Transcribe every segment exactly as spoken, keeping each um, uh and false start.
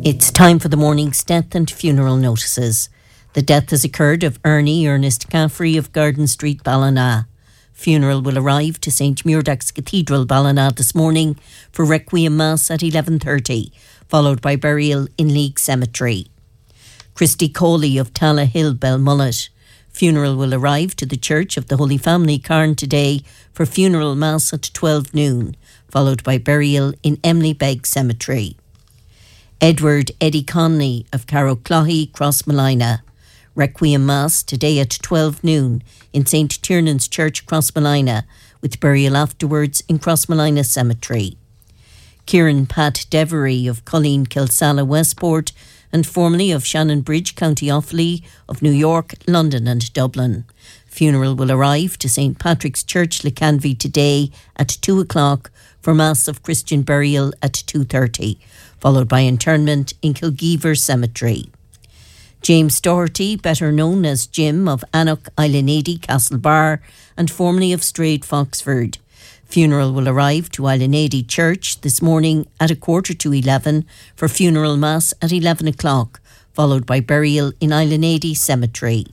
It's time for the morning's death and funeral notices. The death has occurred of Ernie Ernest Caffrey of Garden Street, Ballina. Funeral will arrive to Saint Muiredaig's Cathedral, Ballina this morning for Requiem Mass at eleven thirty, followed by burial in League Cemetery. Christy Coley of Tala Hill, Belmullet. Funeral will arrive to the Church of the Holy Family, Carn, today for funeral mass at twelve noon, followed by burial in Emily Begg Cemetery. Edward Eddie Conley of Carrowcloughy, Crossmolina. Requiem Mass today at twelve noon in Saint Tiernan's Church, Crossmolina, with burial afterwards in Crossmolina Cemetery. Kieran Pat Devery of Colleen Kilsalla, Westport, and formerly of Shannon Bridge, County Offaly, of New York, London and Dublin. Funeral will arrive to Saint Patrick's Church, Lecanvy, today at two o'clock for Mass of Christian burial at two thirty, followed by interment in Kilgeever Cemetery. James Doherty, better known as Jim of Annock, Islanady, Castlebar, and formerly of Strayed, Foxford. Funeral will arrive to Islanady Church this morning at a quarter to eleven for funeral mass at eleven o'clock, followed by burial in Islanady Cemetery.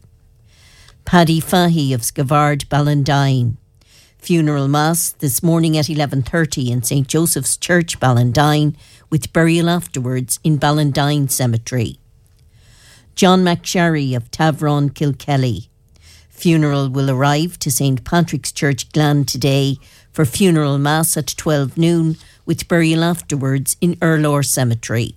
Paddy Fahy of Scavard, Ballandine. Funeral mass this morning at eleven thirty in Saint Joseph's Church, Ballandine, with burial afterwards in Ballandine Cemetery. John McSherry of Tavron, Kilkelly. Funeral will arrive to Saint Patrick's Church, Glan, today for funeral mass at twelve noon, with burial afterwards in Erlore Cemetery.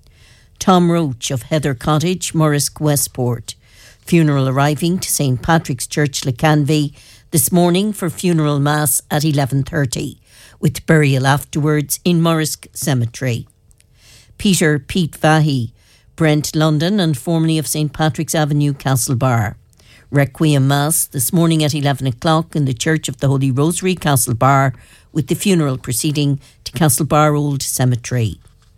Tom Roach of Heather Cottage, Morrisk, Westport. Funeral arriving to Saint Patrick's Church, Lecanvy, this morning for funeral mass at eleven thirty, with burial afterwards in Morrisk Cemetery. Peter Pete Vahy, Brent, London, and formerly of Saint Patrick's Avenue, Castlebar. Requiem Mass this morning at eleven o'clock in the Church of the Holy Rosary, Castlebar, with the funeral proceeding to Castlebar Old Cemetery.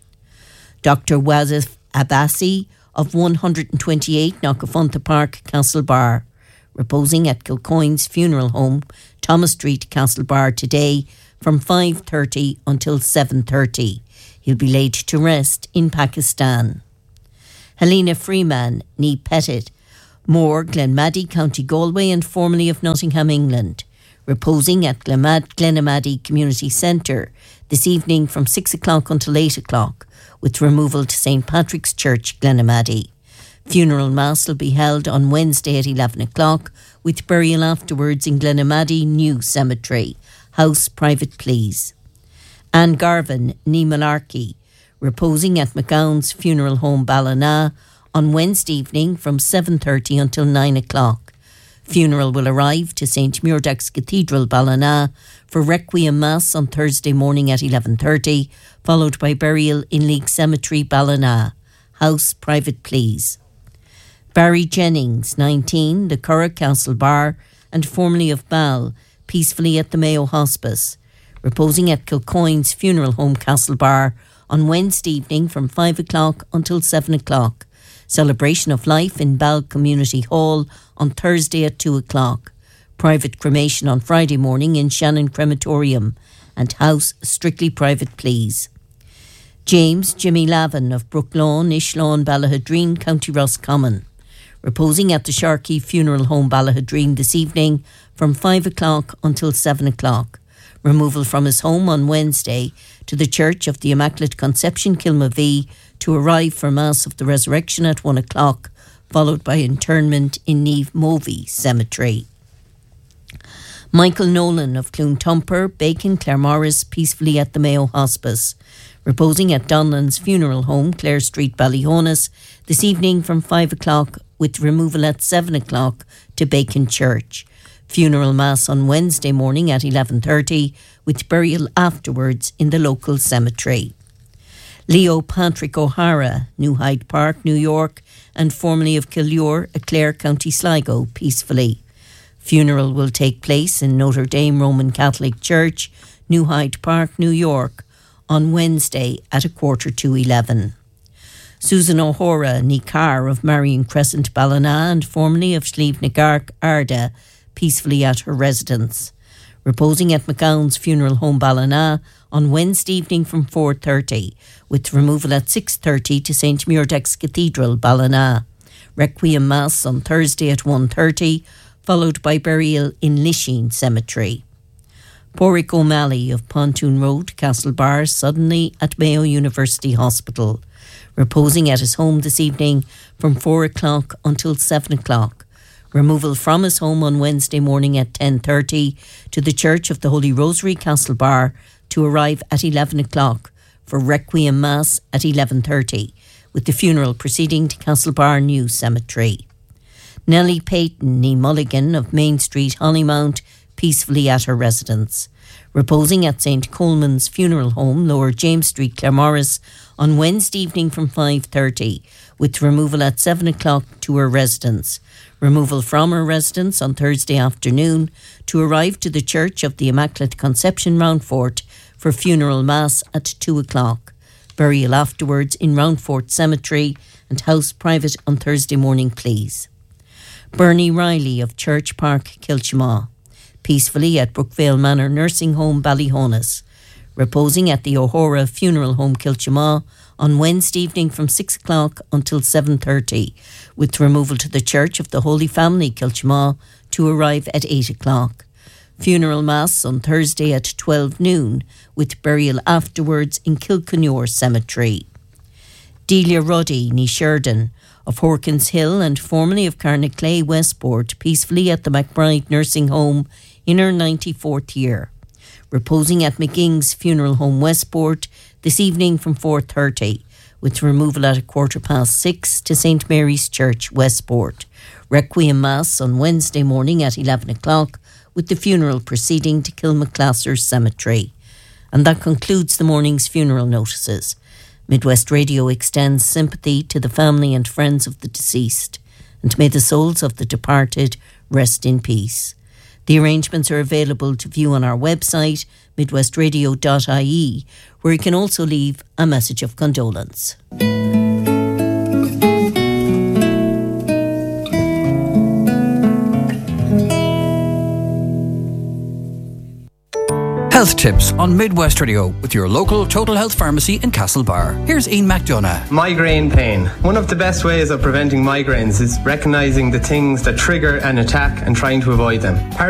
Doctor Wazif Abbasi of one twenty-eight Knockafuntha Park, Castlebar, reposing at Kilcoyne's Funeral Home, Thomas Street, Castlebar, today from five thirty until seven thirty. He'll be laid to rest in Pakistan. Helena Freeman, Nee Pettit, Moore, Glenmaddy, County Galway, and formerly of Nottingham, England, reposing at Glenmad- Glenamady Community Centre this evening from six o'clock until eight o'clock, with removal to Saint Patrick's Church, Glenamady. Funeral Mass will be held on Wednesday at eleven o'clock, with burial afterwards in Glenamady New Cemetery, house private please. Anne Garvin, Nee Malarkey, reposing at McGowan's Funeral Home, Ballina, on Wednesday evening from seven thirty until nine o'clock. Funeral will arrive to Saint Muiredaig's Cathedral, Ballina, for Requiem Mass on Thursday morning at eleven thirty, followed by burial in League Cemetery, Ballina, house private please. Barry Jennings, nineteen, the Curragh, Castlebar, and formerly of Ball, peacefully at the Mayo Hospice, reposing at Kilcoyne's Funeral Home, Castlebar, on Wednesday evening from five o'clock until seven o'clock. Celebration of life in Ball Community Hall on Thursday at two o'clock. Private cremation on Friday morning in Shannon Crematorium, and house strictly private please. James Jimmy Lavin of Brooklawn, Ishlawn, Ballahadreen, County Roscommon, reposing at the Sharkey Funeral Home, Ballahadreen, this evening from five o'clock until seven o'clock. Removal from his home on Wednesday to the Church of the Immaculate Conception, Kilmavee, to arrive for Mass of the Resurrection at one o'clock, followed by interment in Neve Movie Cemetery. Michael Nolan of Cloontumper, Bacon, Claremorris, peacefully at the Mayo Hospice, reposing at Donlan's Funeral Home, Clare Street, Ballyhonus, this evening from five o'clock, with removal at seven o'clock to Bacon Church. Funeral Mass on Wednesday morning at eleven thirty, with burial afterwards in the local cemetery. Leo Patrick O'Hara, New Hyde Park, New York, and formerly of Killure, Clare, County Sligo, peacefully. Funeral will take place in Notre Dame Roman Catholic Church, New Hyde Park, New York, on Wednesday at a quarter to eleven. Susan O'Hora, Nee Carr of Marion Crescent, Ballina, and formerly of Slieve Nagark, Arda, peacefully at her residence. Reposing at McGowan's Funeral Home, Ballina, on Wednesday evening from four thirty, with removal at six thirty to Saint Muirdax Cathedral, Ballina. Requiem Mass on Thursday at one thirty, followed by burial in Lisheen Cemetery. Porrick O'Malley of Pontoon Road, Castlebar, suddenly at Mayo University Hospital, reposing at his home this evening from four o'clock until seven o'clock. Removal from his home on Wednesday morning at ten thirty to the Church of the Holy Rosary, Castlebar, to arrive at eleven o'clock for Requiem Mass at eleven thirty, with the funeral proceeding to Castlebar New Cemetery. Nellie Payton, nee Mulligan of Main Street, Hollymount, peacefully at her residence, reposing at Saint Coleman's Funeral Home, Lower James Street, Claremorris, on Wednesday evening from five thirty, with removal at seven o'clock to her residence. Removal from her residence on Thursday afternoon to arrive to the Church of the Immaculate Conception, Roundfort, for funeral mass at two o'clock. Burial afterwards in Roundfort Cemetery, and house private on Thursday morning, please. Bernie Riley of Church Park, Kilchamaw, peacefully at Brookvale Manor Nursing Home, Ballyhonus, reposing at the O'Hora Funeral Home, Kilchamaw, on Wednesday evening from six o'clock until seven thirty, with removal to the Church of the Holy Family, Kilchamaw, to arrive at eight o'clock. Funeral Mass on Thursday at twelve noon, with burial afterwards in Kilconnure Cemetery. Delia Ruddy, nee Sheridan, of Horkins Hill and formerly of Carnaclay, Westport, peacefully at the McBride Nursing Home in her ninety-fourth year, reposing at McGing's Funeral Home, Westport, this evening from four thirty, with removal at a quarter past six to Saint Mary's Church, Westport. Requiem Mass on Wednesday morning at eleven o'clock, with the funeral proceeding to Kilmaclasser Cemetery. And that concludes the morning's funeral notices. Midwest Radio extends sympathy to the family and friends of the deceased, and may the souls of the departed rest in peace. The arrangements are available to view on our website, midwest radio dot I E, where you can also leave a message of condolence. Health tips on Midwest Radio with your local Total Health Pharmacy in Castlebar. Here's Ian McDonough. Migraine pain. One of the best ways of preventing migraines is recognising the things that trigger an attack and trying to avoid them.